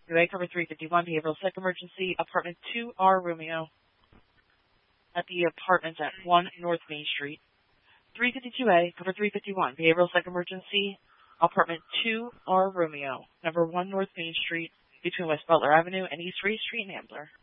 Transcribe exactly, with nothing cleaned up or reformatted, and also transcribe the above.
U A cover three fifty-one, behavioral psych emergency, apartment two R Romeo at the apartments at one North Main Street. three fifty-two A, cover three fifty-one, behavioral psych emergency, apartment two R Romeo, number one North Main Street, between West Butler Avenue and East Ray Street in Ambler.